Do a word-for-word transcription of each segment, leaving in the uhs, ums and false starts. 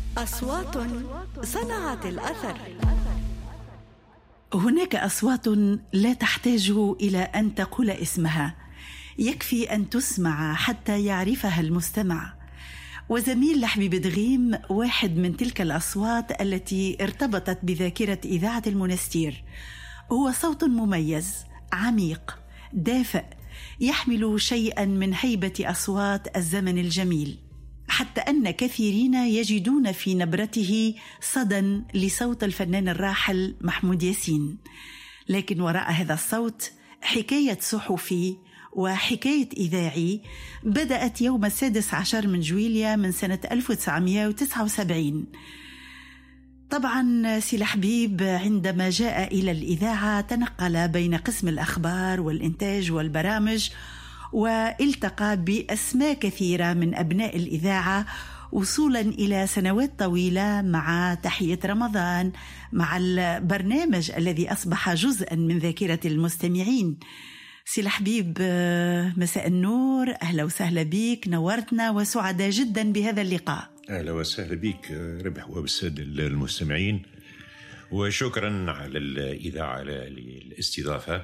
أصوات صنعت الأثر. هناك أصوات لا تحتاج إلى أن تقول اسمها، يكفي أن تسمع حتى يعرفها المستمع. وزميل لحبيب دغيم واحد من تلك الأصوات التي ارتبطت بذاكرة إذاعة المنستير. هو صوت مميز، عميق، دافئ، يحمل شيئا من هيبة أصوات الزمن الجميل، حتى أن كثيرين يجدون في نبرته صدى لصوت الفنان الراحل محمود ياسين. لكن وراء هذا الصوت حكاية صحفي وحكاية إذاعي بدأت يوم السادس عشر من جويليا من سنة ألف وتسعمائة وتسعة وسبعين. طبعا سي لحبيب عندما جاء إلى الإذاعة تنقل بين قسم الأخبار والإنتاج والبرامج، والتقى بأسماء كثيرة من أبناء الإذاعة وصولا إلى سنوات طويلة، مع تحية رمضان، مع البرنامج الذي أصبح جزءا من ذاكرة المستمعين. سي لحبيب، مساء النور، أهلا وسهلا بك، نورتنا وسعداء جدا بهذا اللقاء. أهلا وسهلا بك ربح وبالسادة المستمعين، وشكرا على الإذاعة على الاستضافة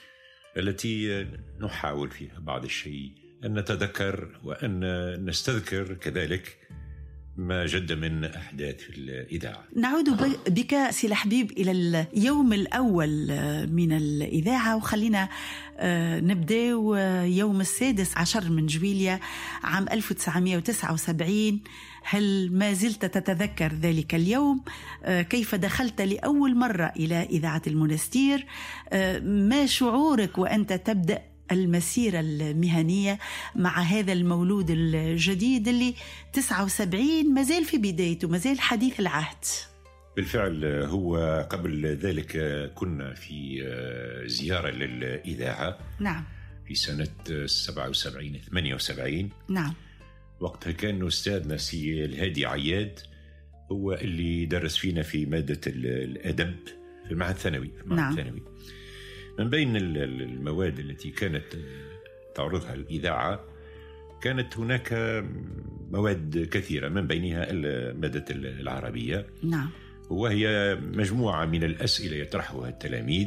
التي نحاول فيها بعض الشيء أن نتذكر وأن نستذكر كذلك ما جد من أحداث في الإذاعة. نعود بك سي لحبيب إلى اليوم الأول من الإذاعة، وخلينا نبدأ يوم السادس عشر من جويليا عام ألف وتسعمائة وتسعة وسبعين. هل ما زلت تتذكر ذلك اليوم؟ كيف دخلت لأول مرة إلى إذاعة المنستير؟ ما شعورك وأنت تبدأ المسيرة المهنية مع هذا المولود الجديد اللي تسعة وسبعين مازال في بدايته، مازال حديث العهد؟ بالفعل هو قبل ذلك كنا في زيارة للإذاعة. نعم. في سنة سبعة وسبعين ثمانية وسبعين. نعم. وقتها كان أستاذنا سي الهادي عياد هو اللي درس فينا في مادة الأدب في المعهد الثانوي. نعم. الثانوي. من بين المواد التي كانت تعرضها الإذاعة كانت هناك مواد كثيرة، من بينها مادة العربية. نعم. وهي مجموعة من الأسئلة يطرحها التلاميذ،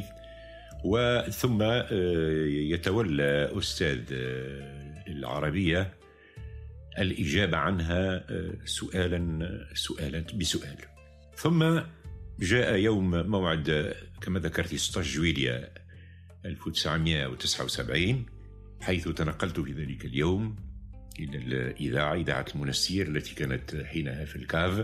وثم يتولى أستاذ العربية الإجابة عنها سؤالا سؤالا بسؤال. ثم جاء يوم موعد كما ذكرت ستة عشر جويليا ألف وتسعمائة وتسعة وسبعين، حيث تنقلت في ذلك اليوم إلى الإذاعة، إذاعة المنستير التي كانت حينها في الكاف.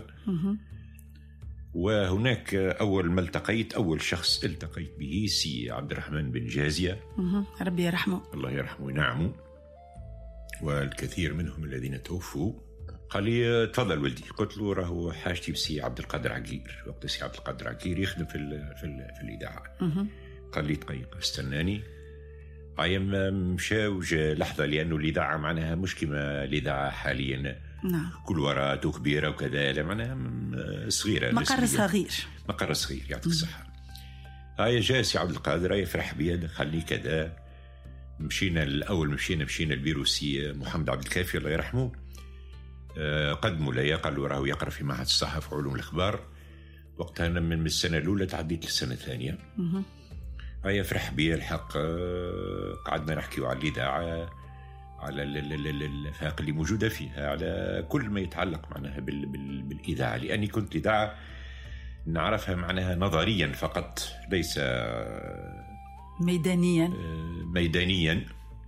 وهناك أول ما التقيت أول شخص التقيت به سي عبد الرحمن بن جازية، ربي يرحمه. الله يرحمه وينعمه، والكثير منهم الذين توفوا. قال لي تفضل ولدي. قلت له راهو حاجتي بسي عبد القادر عقير، وقت سي عبد القادر عقير يخدم في ال في, ال في الإذاعة. قال لي دقيقة استناني. عيما مشى وجا لحظة، لأنه الإذاعة معناها مش كما الإذاعة حاليا. نعم. كل ورات وكبيرة وكذا، معناها صغيرة، مقر صغير مقر صغير يعطيك الصحة. هاي جاء سي عبد القادر يفرح بيا، دخل لي كذا. مشينا الأول مشينا مشينا البيروسي محمد عبد الكافي الله يرحمه، قدموا لي قالوا راهو يقرأ في معهد الصحافة وعلوم الأخبار. وقتها أنا من السنة الأولى تعديت للسنة الثانية. هاي فرح بي الحق. قعدنا نحكيوا على الإذاعة، على الآفاق اللي موجودة فيها، على كل ما يتعلق معناها بالإذاعة، لأني كنت الإذاعة نعرفها معناها نظريا فقط، ليس ميدانيا. ميدانيا.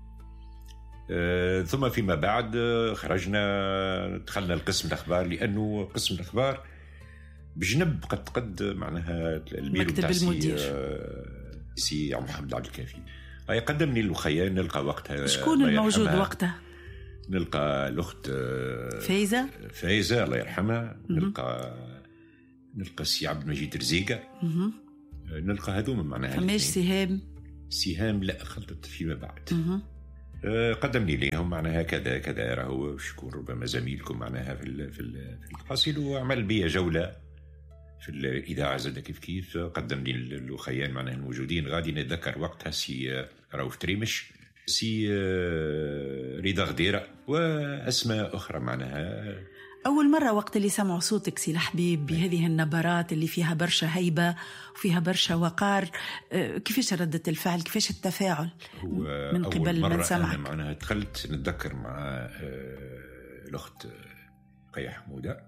ثم فيما بعد خرجنا دخلنا القسم الأخبار، لأنه قسم الأخبار بجنب قد قد معناها الميرو مكتب المدير سي محمد عبد الكافي. هاي قدمني الأخيان. نلقى وقتها شكون الموجود وقتها؟ نلقى الأخت فايزة فايزة الله يرحمها، نلقى نلقى سي عبد المجيد رزيقة، نلقى هذوما معناها. فماش سهام؟ سهام لا، خلطت فيما بعد. قدمني لهم معناها كذا كذا، راهو شكون ربما زميلكم معناها في في الحاصل، وعمل بي جولة في الإذاعة زاد كيف كيف. قدمني الأخيان معناها الموجودين. غادي نتذكر وقتها سي راوف تريمش، سي رضا غديرة، وأسماء أخرى معناها أول مرة وقت اللي سمعوا صوتك سي الحبيب بهذه النبرات اللي فيها برشا هيبة وفيها برشا وقار، كيفاش ردة الفعل، كيفاش التفاعل من قبل من سمعك؟ أنا معناها دخلت نتذكر مع الأخت قيا حمودة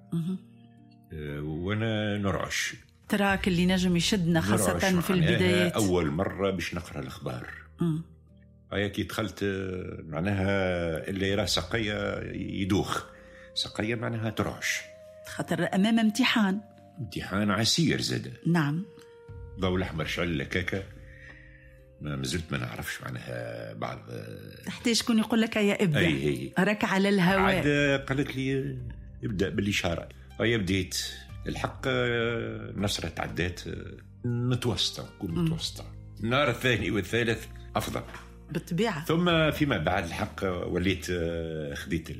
وأنا نرعش تراك اللي نجم يشدنا خاصة في البدايات. أول مرة باش نقرأ الأخبار هيا كي دخلت معناها اللي يرى سقية يدوخ، سقية معناها ترعش خاطر أمام امتحان امتحان عسير زاد. نعم. ضوء الأحمر شعل لكاكا ما مازلت ما نعرفش معناها بعض تحتاج شكون يقول لك يا ابدأ أي راك على الهواء. عاد قالت لي ابدأ بالإشارة. هيا بديت الحق نصرة تعدات متوسطة كل متوسطة. النهار الثاني والثالث أفضل بالطبيعة. ثم فيما بعد الحق وليت خديت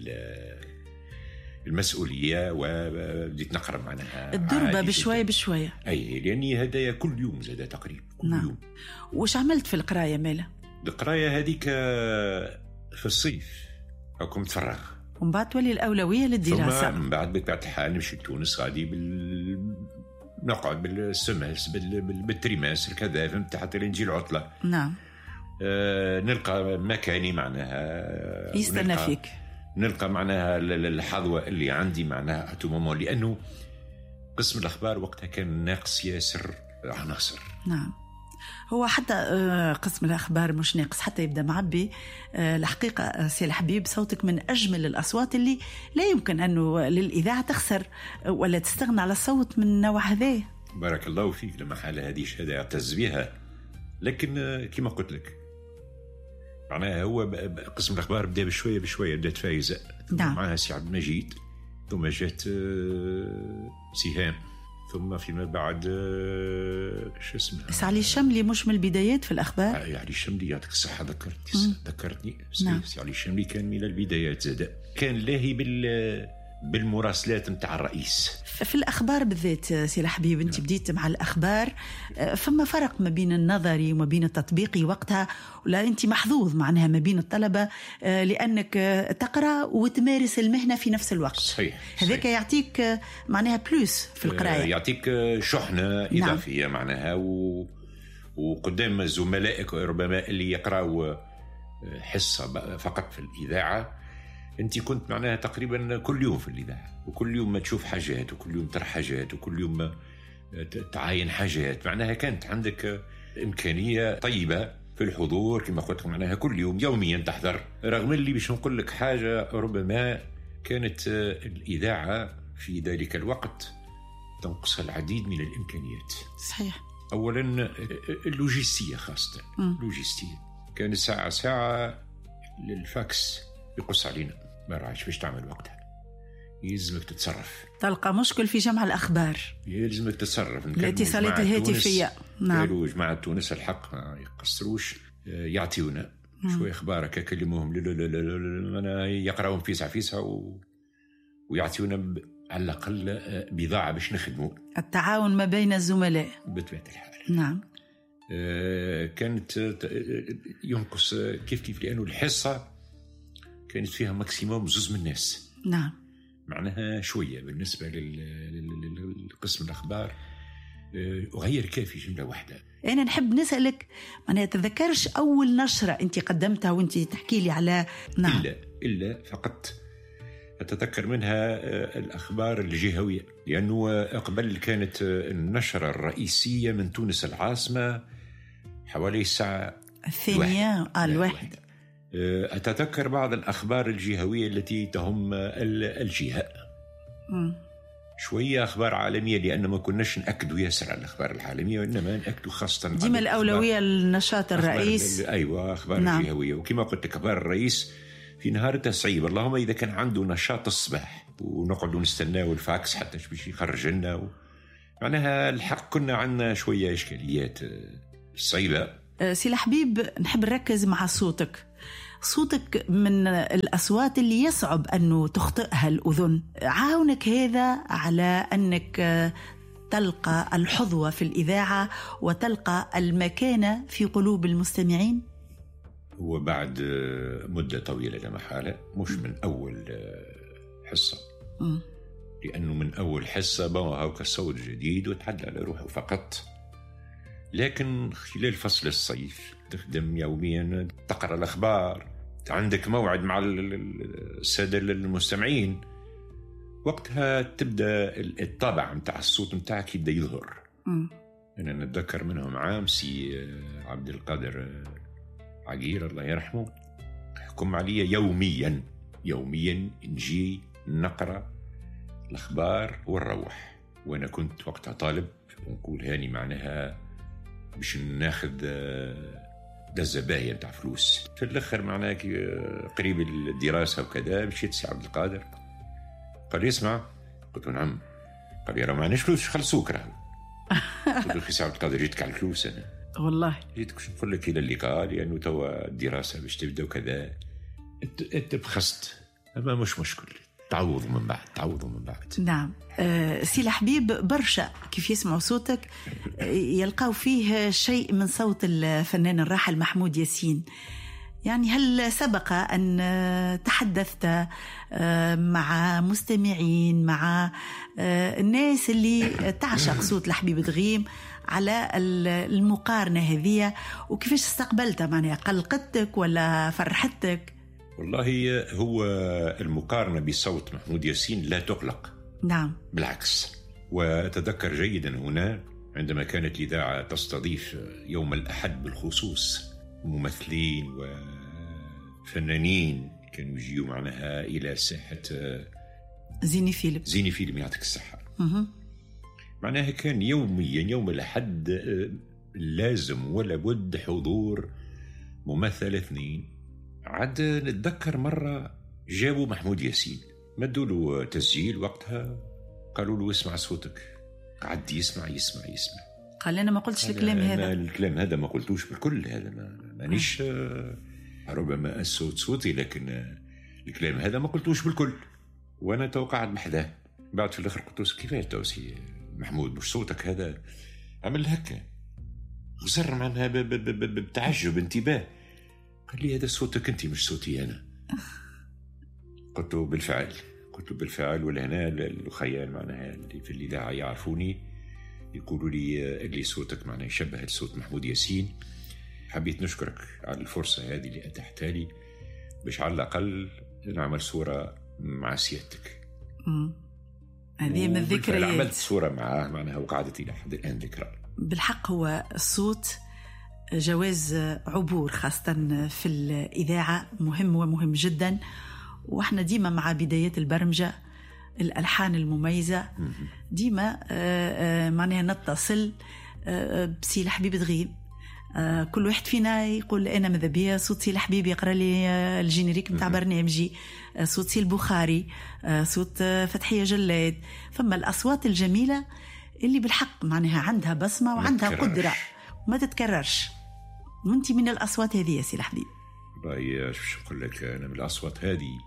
المسؤولية وبديت نقرأ معناها الدربة بشوية بشوية. أي لأني هدايا كل يوم زاد تقريبا كل نعم. يوم. وش عملت في القراية مالا؟ القراية هذيك في الصيف أكون متفرغ ومن بعد تولي الأولوية للدراسة. ثم من بعد بطبيعة الحال نمشي لتونس غادي بال نقعد بالسماس بال... بالتريماس كذا فهمت حتى نجي العطلة. نعم. آه نلقى مكاني معناها يستنى فيك، نلقى معناها الحظوة اللي عندي معناها أتو مومون، لأنه قسم الأخبار وقتها كان ناقص ياسر عناصر. نعم. هو حتى قسم الأخبار مش ناقص حتى يبدأ معبي. الحقيقة سي الحبيب صوتك من أجمل الأصوات اللي لا يمكن أنه للإذاعة تخسر ولا تستغنى على الصوت من نوع هذا. بارك الله فيك. لما حالة هذه شهادة يعتز بها، لكن كما قلت لك معناها هو قسم الأخبار بدأ بشوية بشوية بدأت فايزة. نعم. معها سي عبد المجيد ثم جات سهام ثم فيما بعد شو اسمه سعلي الشملي مش من البدايات في الأخبار. علي الشملي يعطيك الصحة ذكرتني ذكرتني نعم. علي الشملي كان من البدايات زاد، كان لاهي بال بالمراسلات متاع الرئيس في الأخبار بالذات. سي الحبيب أنت بديت مع الأخبار، فما فرق ما بين النظري وما بين التطبيقي وقتها، ولا أنت محظوظ معناها ما بين الطلبة لأنك تقرأ وتمارس المهنة في نفس الوقت؟ صحيح. هذاك يعطيك معناها بلوس في القراية، يعطيك شحنة إضافية. نعم. معناها و... وقدام زملائك ربما اللي يقرأوا حصة فقط في الإذاعة أنت كنت معناها تقريبا كل يوم في الإذاعة، وكل يوم ما تشوف حاجات وكل يوم ترى حاجات وكل يوم تعاين حاجات. معناها كانت عندك إمكانية طيبة في الحضور كما قلت معناها كل يوم يوميا تحضر. رغم اللي باش نقول لك حاجة، ربما كانت الإذاعة في ذلك الوقت تنقص العديد من الإمكانيات. صحيح. أولا اللوجستية، خاصة اللوجستية كانت ساعة ساعة للفاكس يقص علينا، ما راعيش باش تعمل وقتها، يلزمك تتصرف. تلقى مشكل في جمع الأخبار، يلزمك تتصرف. الاتصالات الهاتفية. نعم. قالوا جماعة تونس الحق ما يقصروش، يعطيونا شوية أخبارك أكلموهم لا لا لا لا أنا يقرأون فيسع فيسع و... ويعطيونا ب... على الأقل بضاعة باش نخدموا. التعاون ما بين الزملاء بطبيعة الحال. نعم. آه كانت ينقص كيف كيف لأنه الحصة كانت فيها ماكسيموم زوز من الناس. نعم. معناها شوية بالنسبة للقسم الأخبار غير كافي جملة واحدة. أنا نحب نسألك، ما نتذكرش أول نشرة أنت قدمتها وأنت تحكي لي على نعم. إلا, إلا فقط أتذكر منها الأخبار الجهوية، لأنه قبل كانت النشرة الرئيسية من تونس العاصمة حوالي الساعة الثانية الواحد. أتذكر بعض الأخبار الجهوية التي تهم الجهة. م. شوية أخبار عالمية، لأن ما كناش نأكدوا ياسر على الأخبار العالمية، وإنما نأكدوا خاصة ديما الأولوية للنشاط الرئيس. أيوة أخبار نعم. الجهوية. وكما قلت لك أخبار الرئيس في نهار تصعيب، اللهم إذا كان عنده نشاط الصباح ونقعد نستناه الفاكس حتى باش يخرج لنا و... معناها الحق كنا عندنا شوية إشكاليات صعيبة. سي الحبيب نحب نركز مع صوتك. صوتك من الأصوات اللي يصعب أنه تخطئها الأذن، عاونك هذا على أنك تلقى الحظوة في الإذاعة وتلقى المكانة في قلوب المستمعين؟ وبعد مدة طويلة لا محالة، مش من أول حصة. م. لأنه من أول حصة بقى هاوك الصوت جديد وتحدى على روحه فقط. لكن خلال فصل الصيف تخدم يوميا، تقرأ الأخبار، عندك موعد مع السادة المستمعين، وقتها تبدأ الطابع متاع الصوت متاعك يبدأ يظهر. م. أنا نتذكر منهم عام سي عبد القادر عقير الله يرحمه حكم علي يوميا يوميا نجي نقرأ الأخبار ونروح، وأنا كنت وقتها طالب، ونقول هاني معناها باش ناخذ دزة باهية متاع فلوس. في الأخر معناها قريب الدراسة وكذا مشيت سي عبد القادر قال لي اسمع، قلت له نعم. قال لي راه معناش فلوس خلصوك راه. قلت له سي عبد القادر جيتك على الفلوس أنا والله جيتك شو نقول لك إلى اللقاء، لأنه يعني توا الدراسة باش تبدأ وكذا، أنت بخست أما مش مشكل، تعوض من بعد تعوض من بعد. نعم. أه سي الحبيب برشا كيف يسمعوا صوتك يلقاو فيه شيء من صوت الفنان الراحل محمود ياسين. يعني هل سبق أن تحدثت مع مستمعين، مع الناس اللي تعشق صوت الحبيب دغيم على المقارنة هذه، وكيفاش استقبلتها؟ معناها قلقتك ولا فرحتك؟ والله هو المقارنة بصوت محمود ياسين لا تقلق، نعم بالعكس. وأتذكر جيدا هنا عندما كانت الإذاعة تستضيف يوم الأحد بالخصوص ممثلين وفنانين كانوا يجيوا معناها إلى ساحة زيني فيلم زيني فيلم يعطيك الصحة. معناها كان يوميا يوم الأحد لازم ولا بد حضور ممثل اثنين. عاد نتذكر مرة جابوا محمود ياسين، مدوا له تسجيل وقتها، قالوا له اسمع صوتك، قعد يسمع يسمع يسمع قال أنا ما قلتش الكلام هذا. الكلام هذا ما قلتوش بالكل، هذا ما مانيش ربما الصوت صوتي، لكن الكلام هذا ما قلتوش بالكل. وأنا توقعت بحذاه. بعد في الآخر قلت له كيفاش توسي محمود مش صوتك هذا؟ عمل هكا غزر معناها بتعجب انتباه، قال لي هذا صوتك أنت مش صوتي أنا. قلت له بالفعل قلت له بالفعل ولهنا الخيال معناها اللي في الإذاعة يعرفوني يقولوا لي اللي صوتك معناه يشبه صوت محمود ياسين. حبيت نشكرك على الفرصة هذه اللي أتحتها لي باش على الأقل نعمل صورة مع سيادتك. هذه من الذكريات. عملت صورة معاه معناها وقعدت إلى حد الآن ذكرى. بالحق هو الصوت جواز عبور خاصة في الإذاعة مهم ومهم جدا. وإحنا ديما مع بدايات البرمجة الألحان المميزة ديما معناها نتصل بسي الحبيب دغيم. كل واحد فينا يقول أنا ماذا بيا صوت سي الحبيب يقرأ لي الجينيريك متاع برنامجي، صوت سي البخاري، صوت فتحية جلاد. فما الأصوات الجميلة اللي بالحق معناها عندها بصمة وعندها قدرة وما تتكررش، وانت من الأصوات هذه يا سي الحبيب. والله شو نقول لك، أنا من الأصوات هذه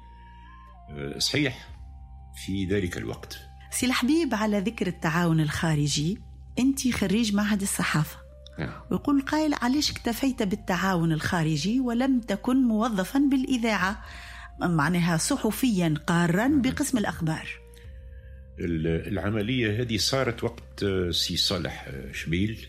صحيح في ذلك الوقت. سي الحبيب، على ذكر التعاون الخارجي، انت خريج معهد الصحافة، ويقول القائل علاش اكتفيت بالتعاون الخارجي ولم تكن موظفا بالإذاعة، معناها صحفيا قارا بقسم الأخبار؟ العملية هذه صارت وقت سي صالح شبيل،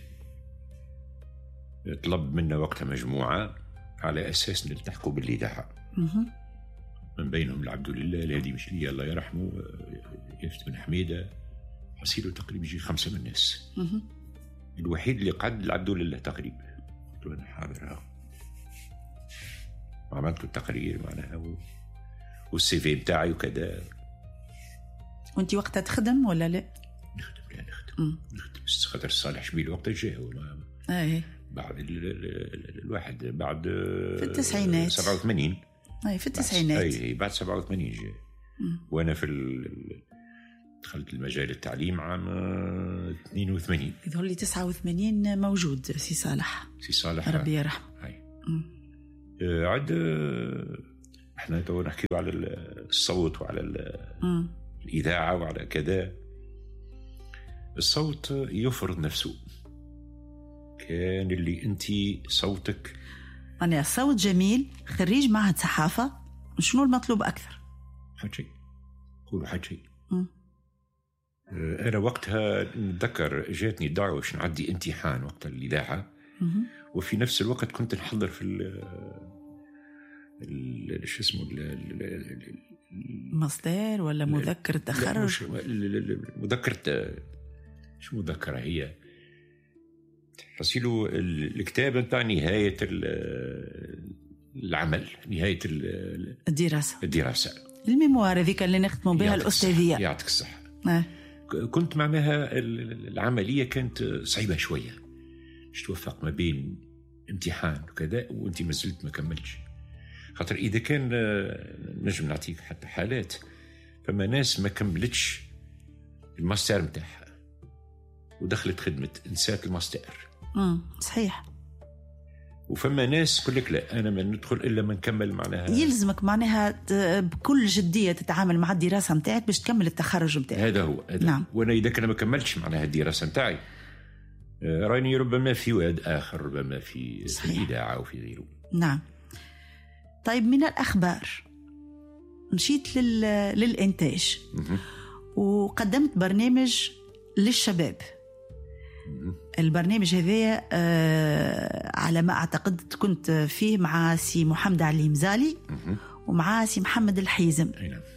طلب منا وقتها مجموعة على أساس نلتحقوا بالإذاعة، من بينهم العبد لله الهادي مشلية الله يرحمه، يافت بن حميدة، حصيله تقريبا يجي خمسة من الناس. الوحيد اللي قعد العبد لله تقريبا. قلت له أنا حاضر، وعملت التقرير معناها والسي في بتاعي وكذا. وانت وقتها تخدم ولا لا؟ نخدم لا نخدم نخدم بس خاطر صالح شبيل وقتها جاء اي بعد ال ال الواحد بعد في التسعينات سبعة وثمانين. اي في التسعينات. اي بعد سبعة وثمانين جاء. وانا في دخلت المجال التعليم عام اثنين وثمانين. يظهر لي تسعة وثمانين موجود سي صالح. سي صالح ربي يرحمه. اي آه عاد احنا تو نحكي على الصوت وعلى الإذاعة وعلى كذا. الصوت يفرض نفسه، كان اللي انت صوتك أنا الصوت جميل، خريج معهد صحافة، شنو المطلوب أكثر؟ حاجة قولوا حاجة أنا وقتها نتذكر جاتني دعوة باش نعدي امتحان وقت الإذاعة، وفي نفس الوقت كنت نحضر في ال شو اسمه مصدر ولا مذكرة تخرج؟ مذكرة، شو مذكرة هي؟ حصيلوا الكتاب نتاع نهاية العمل، نهاية الدراسة الدراسة الميموار هذيك اللي نختموا بها الأستاذية. يعطيك الصحة. آه. كنت معناها العملية كانت صعيبة شوية، مش توفق ما بين امتحان وكذا وانت ما زلت ما كملتش. خاطر إذا كان نجم نعطيك حتى حالات، فما ناس ما كملتش الماستر متاعها ودخلت خدمة نسات الماستر. امم صحيح. وفما ناس يقول لك لا أنا ما ندخل إلا ما نكمل معناها. يلزمك معناها بكل جدية تتعامل مع الدراسة متاعك باش تكمل التخرج متاعك. هذا هو هذا. نعم. وأنا إذا كان ما كملتش معناها الدراسة متاعي، راني ربما في واد آخر، ربما في, في الإذاعة أو في غيره. نعم. طيب من الأخبار مشيت لل... للإنتاج وقدمت برنامج للشباب. البرنامج هذا آه على ما أعتقد كنت فيه مع سي محمد علي مزالي ومع سي محمد الحيزم.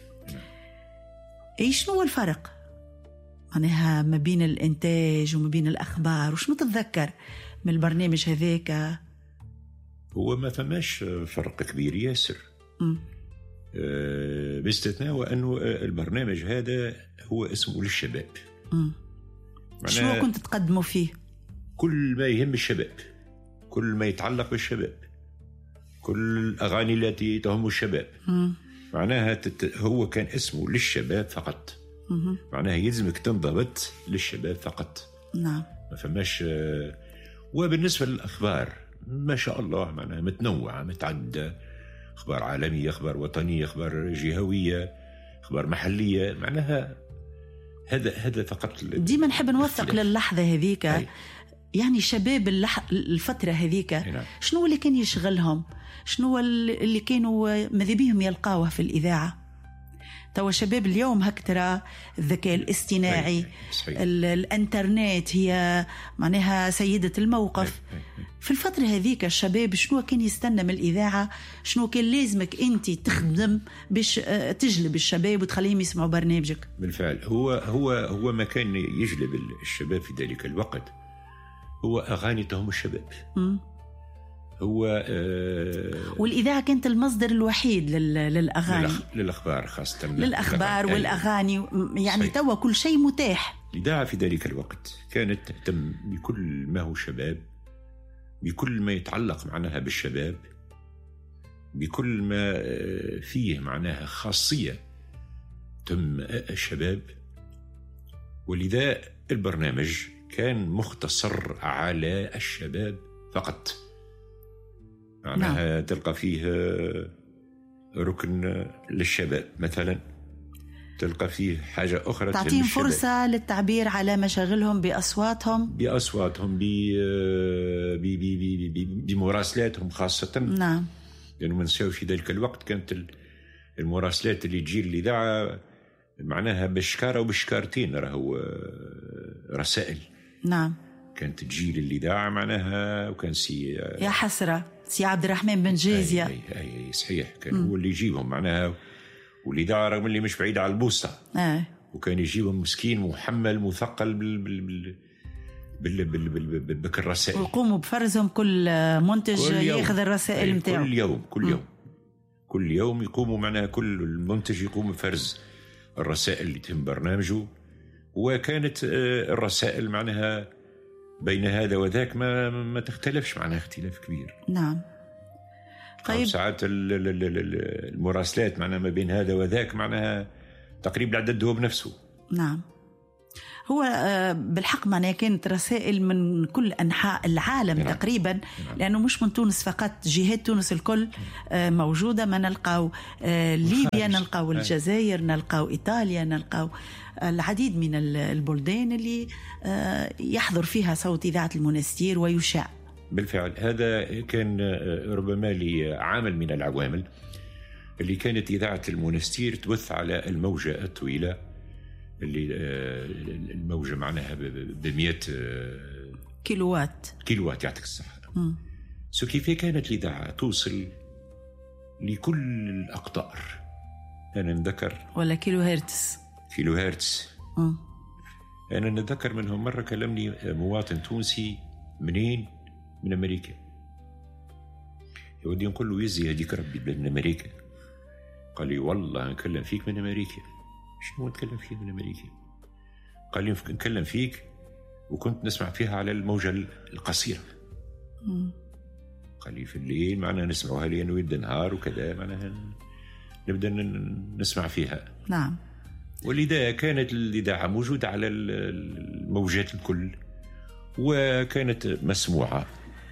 أي شنو هو الفرق معناها ما بين الإنتاج وما بين الأخبار؟ وشنو تتذكر من البرنامج هذاك؟ هو ما فماش فرق كبير ياسر، أه باستثناء وأنه البرنامج هذا هو اسمه للشباب. شنو كنت تقدموا فيه؟ كل ما يهم الشباب، كل ما يتعلق بالشباب، كل الأغاني التي تهم الشباب. مم. معناها تت... هو كان اسمه للشباب فقط. مم. معناها يلزمك تنضبط للشباب فقط. نعم. ما فماش. وبالنسبة للأخبار ما شاء الله معناها متنوعة متعددة، أخبار عالمية، أخبار وطنية، أخبار جهوية، أخبار محلية. معناها هذا هذا فقط. ديما نحب نوثق للحظة هذيك، يعني شباب اللح... الفترة هذيك شنو اللي كان يشغلهم، شنو اللي كانوا ماذا بيهم يلقاوه في الإذاعة. توا شباب اليوم هكترا الذكاء الاصطناعي، الانترنت هي معناها سيدة الموقف. في الفترة هذيك الشباب شنو كان يستنى من الإذاعة، شنو كان لازمك أنت تخدم باش تجلب الشباب وتخليهم يسمعوا برنامجك؟ بالفعل هو هو هو ما كان يجلب الشباب في ذلك الوقت هو أغاني تهم الشباب. م. هو آه والإذاعة كانت المصدر الوحيد للأغاني، للأخبار خاصة للأخبار والأغاني. يعني توا كل شيء متاح. الإذاعة في ذلك الوقت كانت تهتم بكل ما هو شباب، بكل ما يتعلق معناها بالشباب، بكل ما فيه معناها خاصية تم الشباب. ولذا البرنامج كان مختصر على الشباب فقط. معناها نعم. تلقى فيه ركن للشباب مثلا، تلقى فيه حاجة أخرى تعطيهم فرصة للتعبير على مشاغلهم بأصواتهم بأصواتهم بمراسلاتهم خاصة. نعم. لأنه ما نساوش في ذلك الوقت كانت المراسلات اللي تجي للإذاعة معناها بشكارة وبشكارتين، راهو رسائل. نعم. كانت تجي للإذاعة معناها، وكان سي يا حسرة سي عبد الرحمن بن جيزية. أي, أي, أي صحيح كان م. هو اللي يجيبهم معناها، والإذاعة رغم اللي مش بعيدة على البوسطة. آه. وكان يجيبهم مسكين محمل مثقل بال بال بال بال بال بال بال بك الرسائل، ويقوموا بفرزهم كل منتج كل ياخذ الرسائل متاعه كل يوم كل يوم م. كل يوم يقوموا معناها كل المنتج يقوم بفرز الرسائل اللي تهم برنامجه. وكانت الرسائل معناها بين هذا وذاك ما ما تختلفش معناها اختلاف كبير. نعم. طيب ساعات المراسلات معناها ما بين هذا وذاك معناها تقريبا العدد هو بنفسه. نعم. هو بالحق معناها كانت رسائل من كل أنحاء العالم. نعم. تقريبا. نعم. لأنه مش من تونس فقط، جهات تونس الكل موجودة. ما نلقاو ليبيا، نلقاو الجزائر، نلقاو إيطاليا، نلقاو العديد من البلدان اللي يحضر فيها صوت إذاعة المنستير ويشاع. بالفعل هذا كان ربما لعامل من العوامل اللي كانت إذاعة المنستير تبث على الموجة الطويلة اللي الموجة معناها بمئة كيلووات كيلووات يعطيك الصحة. سو كيف كانت الإذاعة توصل لكل الأقطار. أنا نذكر ولا كيلو هرتز كيلو هرتز م. أنا نتذكر منهم مرة كلمني مواطن تونسي منين من أمريكا. يودي نقول له يزي هديك ربي من أمريكا. قال لي والله نكلم فيك من أمريكا. شنو نتكلم فيك من أمريكا؟ قال لي نكلم فيك وكنت نسمع فيها على الموجة القصيرة. م. قال لي في الليل معناها نسمعوها لأنه يبدأ نهار وكذا معناها نبدأ نسمع فيها. نعم. ولذا كانت الإذاعة موجودة على الموجات الكل وكانت مسموعة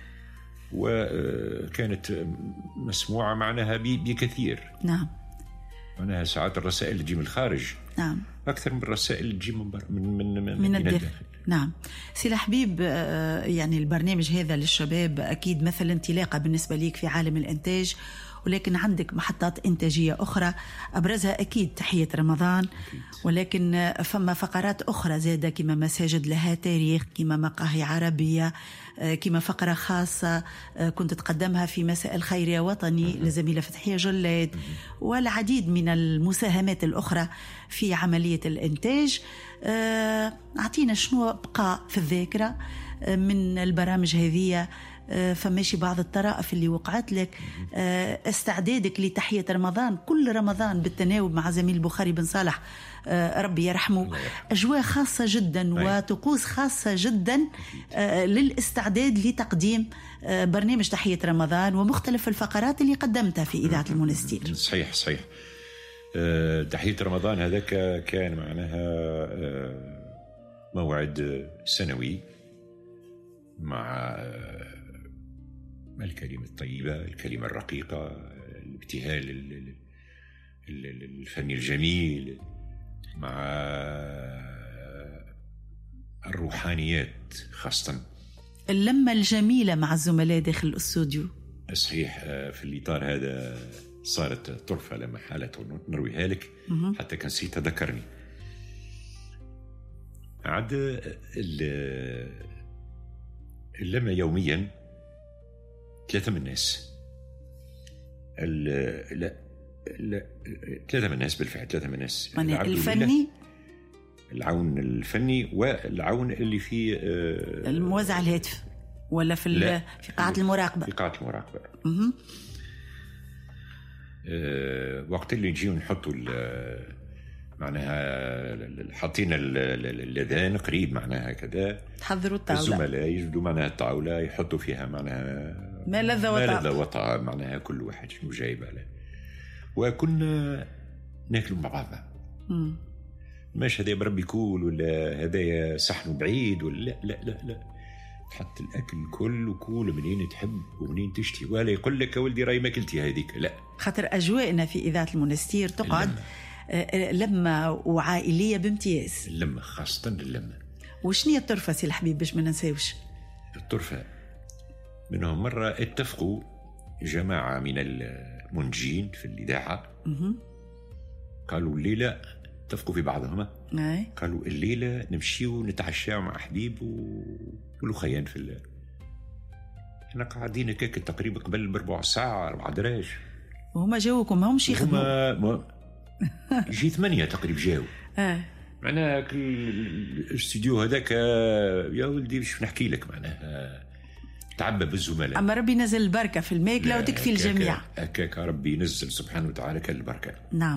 وكانت مسموعة معناها بكثير. نعم. معناها ساعات الرسائل اللي تجي من الخارج نعم أكثر من الرسائل اللي تجي من من من, من, من الداخل. نعم سي الحبيب، يعني البرنامج هذا للشباب أكيد مثل انطلاقة بالنسبة ليك في عالم الإنتاج، ولكن عندك محطات إنتاجية أخرى أبرزها أكيد تحية رمضان، ولكن فما فقرات أخرى زادة كما مساجد لها تاريخ، كما مقاهي عربية، كما فقرة خاصة كنت تقدمها في مساء الخير يا وطني لزميلة فتحية جلاد، والعديد من المساهمات الأخرى في عملية الإنتاج. أعطينا شنو بقى في الذاكرة من البرامج هذه، فماشي بعض الطرائف اللي وقعت لك، استعدادك لتحية رمضان كل رمضان بالتناوب مع زميل البخاري بن صالح ربي يرحمه، أجواء خاصة جدا وطقوس خاصة جدا للاستعداد لتقديم برنامج تحية رمضان ومختلف الفقرات اللي قدمتها في إذاعة المونستير. صحيح صحيح. تحية رمضان هذاك كان معناها موعد سنوي مع الكلمة الطيبة، الكلمة الرقيقة، الابتهال الفني الجميل مع الروحانيات، خاصة اللمة الجميلة مع الزملاء داخل الاستوديو. صحيح. في الإطار هذا صارت طرفة لما حالت نرويها لك حتى كان سي تذكرني. عاد اللمة يوميا ثلاثة من الناس، لا لا ثلاثة من الناس بالفعل، ثلاثة من الناس، الفني، العون الفني والعون اللي في الموزع الهاتف ولا في في قاعة المراقبة. في قاعة المراقبة. أه وقت اللي نجيو نحطوا معناها حاطين الأذان قريب معناها كذا، تحضروا الطاولة، الزملاء يجدوا معناها الطاولة يحطوا فيها معناها ما لذ وطعم، ما لذ وطعم معناها كل واحد شنو جايب عليه، وكنا ناكلوا مع بعضنا. ماش هذا بربي كول ولا هذايا صحن بعيد ولا لا لا لا لا، تحط الأكل كل وكول منين تحب ومنين تشتي، ولا يقول لك ولدي راي ما كلتي هذيك، لا، خاطر أجواءنا في إذاعة المونستير تقعد لمة وعائلية بامتياز. اللمة خاصة اللمة. وشنية الطرفة سي الحبيب باش ما ننساوش؟ الطرفة منهم مرة اتفقوا جماعة من المنجين في الإذاعة، قالوا الليلة اتفقوا في بعضهم، قالوا الليلة نمشيو نتعشى مع حبيب والخيان في الليل. احنا قاعدين كيك تقريبا قبل بربع ساعة أربع دراج، وهما جاوكم همش يخدموا، هما يجي ثمانية تقريبا جاو. اه معناها كل الاستوديو هذاك يا ولدي باش نحكي لك معناها تعبى بالزملاء. اما ربي نزل البركة في الماكلة وتكفي الجميع. هكاك ربي نزل سبحانه وتعالى كل البركة. نعم.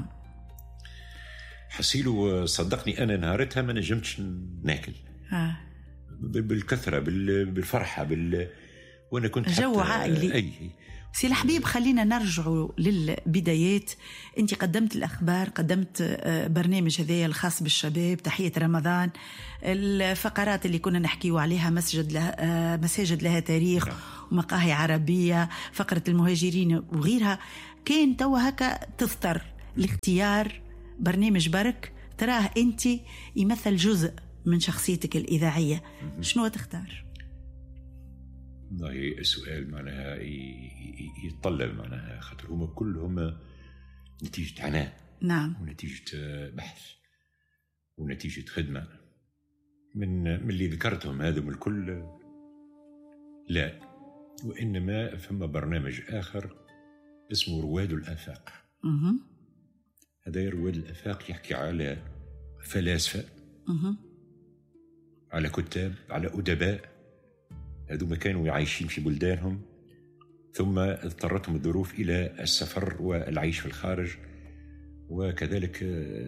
حسيلو صدقني أنا نهارتها ما نجمتش ناكل. آه. بالكثرة بالفرحة بال وأنا كنت جو عائلي. أي. سي الحبيب خلينا نرجعوا للبدايات. أنت قدمت الأخبار، قدمت برنامج هذايا الخاص بالشباب تحية رمضان، الفقرات اللي كنا نحكيوا عليها مسجد لها مساجد لها تاريخ ومقاهي عربية، فقرة المهاجرين وغيرها. كان توا هكا تضطر لاختيار برنامج برك تراه أنت يمثل جزء من شخصيتك الإذاعية، شنو تختار؟ والله السؤال معناها يتطلب معناها خاطر هما كلهم نتيجة عناء. نعم. ونتيجة بحث. ونتيجة خدمة من من اللي ذكرتهم هذم الكل، لا، وإنما فما برنامج آخر اسمه رواد الآفاق. مه. هذا رواد الآفاق يحكي على فلاسفة، مه. على كتاب، على أدباء، هذوما كانوا عايشين في بلدانهم ثم اضطرتهم الظروف إلى السفر والعيش في الخارج، وكذلك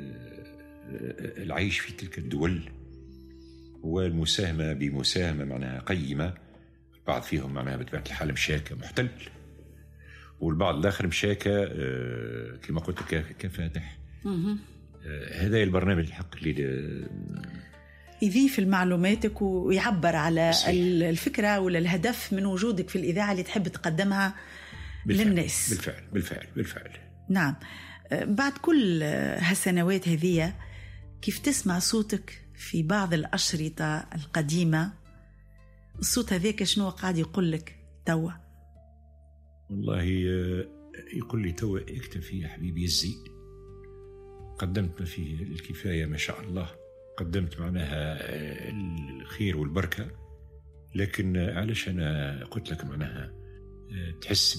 العيش في تلك الدول والمساهمة بمساهمة معناها قيمة. البعض فيهم معناها بطبيعة الحال مشاكة محتل، والبعض الآخر مشاكة كما قلت كفاتح. هذا البرنامج الحق اللي يضيف لمعلوماتك ويعبر على صحيح. الفكرة ولا الهدف من وجودك في الإذاعة اللي تحب تقدمها بالفعل. للناس. بالفعل بالفعل بالفعل. نعم. بعد كل هالسنوات هذه كيف تسمع صوتك في بعض الأشرطة القديمة، الصوت هذاك شنو قاعد يقول لك توا؟ والله يقول لي توا اكتفي يا حبيبي الزي، قدمت ما فيه الكفاية ما شاء الله، قدمت معناها الخير والبركة، لكن علاش أنا قلت لك معناها تحس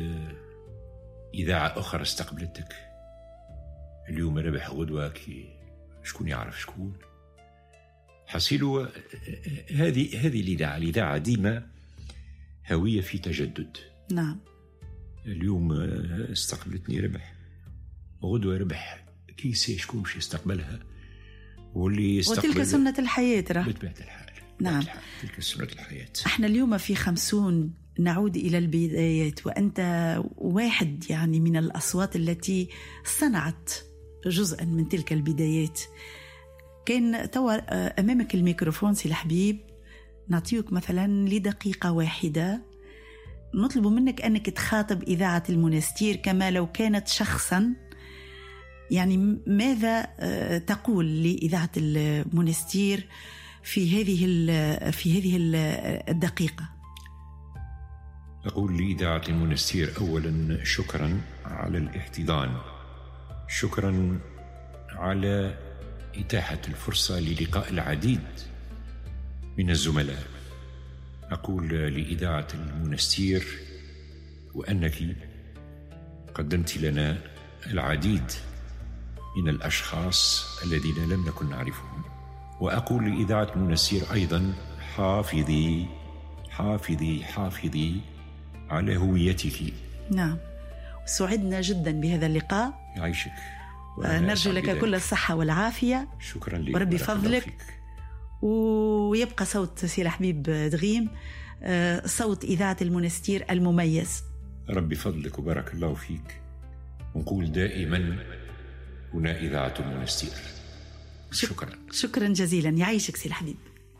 بإذاعة أخرى استقبلتك اليوم ربح غدوة كي شكون يعرف شكون. حصيلوا هذه هذه الإذاعة الإذاعة ديما هوية في تجدد. نعم. اليوم استقبلتني ربح، غدوة ربح كيسي شكون باش يستقبلها، واللي يستقبل وتلك سنة الحياة راه بطبيعة الحال. نعم، تلك سنة الحياة. احنا اليوم في خمسون نعود إلى البدايات، وأنت واحد يعني من الأصوات التي صنعت جزءا من تلك البدايات. كان توا أمامك الميكروفون سي الحبيب، نعطيك مثلا لدقيقة واحدة نطلب منك أنك تخاطب إذاعة المنستير كما لو كانت شخصا، يعني ماذا تقول لإذاعة المنستير في هذه في هذه الدقيقة؟ أقول لإذاعة المنستير أولا شكرا على الاحتضان، شكرا على إتاحة الفرصة للقاء العديد من الزملاء. أقول لإذاعة المنستير وأنك قدمت لنا العديد من الأشخاص الذين لم نكن نعرفهم. وأقول لإذاعة المنستير أيضا حافظي حافظي حافظي على هويتك. نعم، سعدنا جدا بهذا اللقاء. يعيشك، نرجو لك كل الصحة والعافية. شكرا لك وربي فضلك. ويبقى صوت سي الحبيب دغيم صوت إذاعة المنستير المميز. ربي فضلك وبارك الله فيك، ونقول دائما هنا إذاعة المنستير. شكرا شكرا جزيلا، يعيشك سي الحبيب.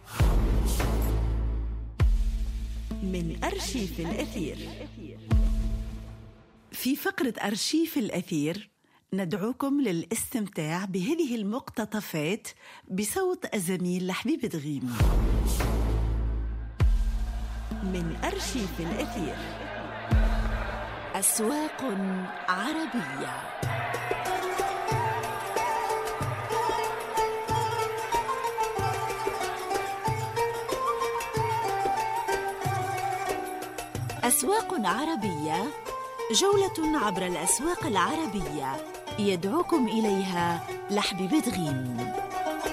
من أرشيف الأثير. في فقرة أرشيف الأثير ندعوكم للاستمتاع بهذه المقتطفات بصوت الزميل لحبيب دغيم. من أرشيف الأثير. أسواق عربية. أسواق عربية، جولة عبر الأسواق العربية يدعوكم إليها لحبيب دغيم.